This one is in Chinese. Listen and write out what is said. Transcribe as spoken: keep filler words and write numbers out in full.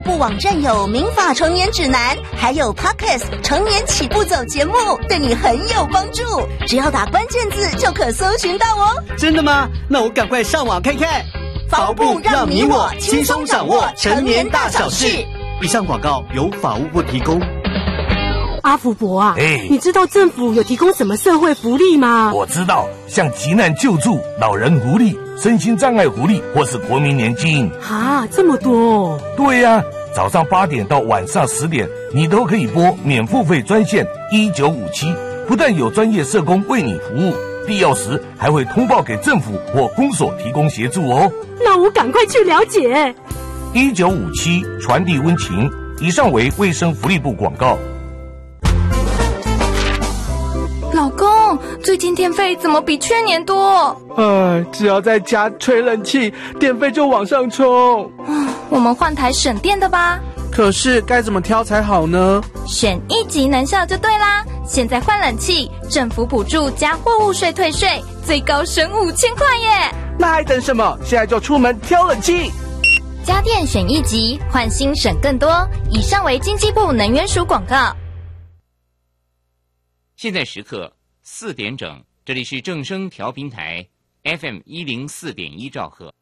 部网站有民法成年指南，还有 Podcast 成年起步走节目，对你很有帮助。只要打关键字就可搜寻到哦。 真的吗？那我赶快上网看看。 法务部让你我轻松掌握成年大小事。 以上广告由法务部提供。 阿福伯啊， 哎， 你知道政府有提供什么社会福利吗？ 我知道，像急难救助、老人福利、身心障碍福利，或是国民年金。 啊，这么多哦！ 对呀、啊，早上八点到晚上十点，你都可以拨免付费专线一九五七，不但有专业社工为你服务，必要时还会通报给政府或公所提供协助哦。 那我赶快去了解。 一九五七传递温情，以上为卫生福利部广告。 老公，最近电费怎么比去年多？ 哎，只要在家吹冷气，电费就往上冲。 我们换台省电的吧。 可是该怎么挑才好呢？ 选一级能效就对啦。现在换冷气，政府补助加货物税退税，最高省五千块耶！ 那还等什么？现在就出门挑冷气。 家电选一级，换新省更多。以上为经济部能源署广告。 现在时刻四点整，这里是正声调频台 F M 一零四点一兆赫。